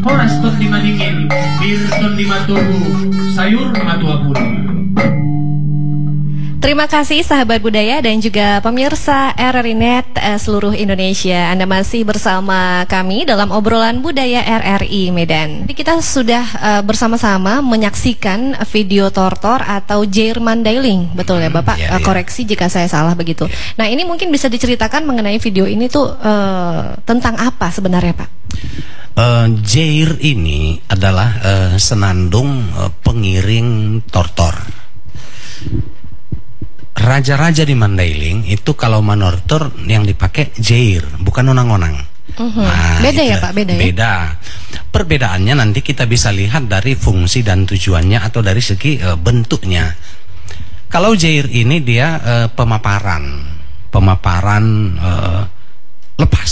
Horas ton di maningin, bir ton di matuhu, sayur matua pun. Terima kasih sahabat budaya dan juga pemirsa RRI Net seluruh Indonesia. Anda masih bersama kami dalam obrolan budaya RRI Medan. Kita sudah bersama-sama menyaksikan video tortor atau Jair Mandailing. Betul ya Bapak? Koreksi jika saya salah begitu. Nah ini mungkin bisa diceritakan mengenai video ini tuh tentang apa sebenarnya Pak? Jair ini adalah senandung pengiring tortor. Raja-raja di Mandailing itu kalau manortor yang dipakai jair, bukan onang-onang. Nah, beda ya Pak, beda ya? Beda. Perbedaannya nanti kita bisa lihat dari fungsi dan tujuannya atau dari segi bentuknya. Kalau jair ini dia pemaparan lepas.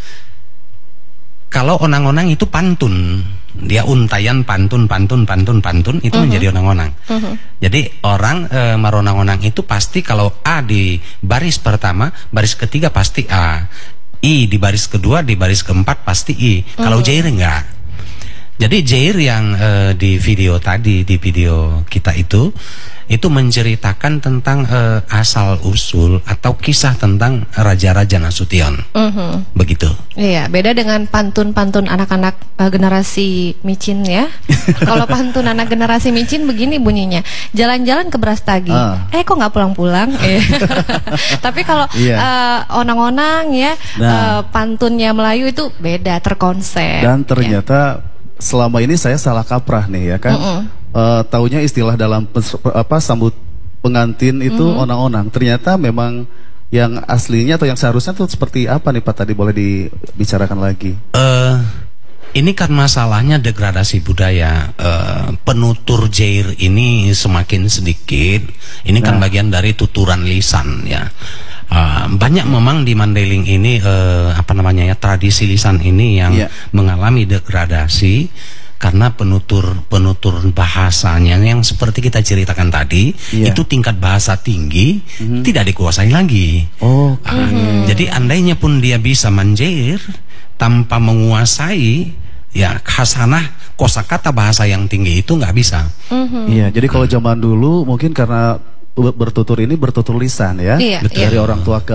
Kalau onang-onang itu pantun, dia untayan pantun itu menjadi onang-onang. Jadi orang maronang-onang itu pasti kalau A di baris pertama, baris ketiga pasti A, I di baris kedua, di baris keempat pasti I. Kalau jair enggak. Jadi jair yang di video tadi, di video kita itu menceritakan tentang asal usul atau kisah tentang Raja-Raja Nasution. Begitu. Iya, beda dengan pantun-pantun anak-anak generasi micin ya. Kalau pantun anak generasi micin begini bunyinya, jalan-jalan ke Brastagi. Kok nggak pulang-pulang? Tapi kalau onang-onang ya, pantunnya Melayu itu beda, terkonsep. Dan ternyata selama ini saya salah kaprah nih ya kan. Taunya istilah dalam sambut pengantin itu onang-onang. Ternyata memang yang aslinya atau yang seharusnya tuh seperti apa nih Pak? Tadi boleh dibicarakan lagi. Ini kan masalahnya degradasi budaya. Penutur jair ini semakin sedikit. Ini kan bagian dari tuturan lisan ya. Banyak memang di Mandailing ini tradisi lisan ini yang mengalami degradasi karena penutur bahasanya yang seperti kita ceritakan tadi itu tingkat bahasa tinggi tidak dikuasai lagi. Jadi andainya pun dia bisa menjair tanpa menguasai khasanah kosakata bahasa yang tinggi itu nggak bisa. Iya, jadi kalau zaman dulu mungkin karena bertutur lisan ya, dari orang tua ke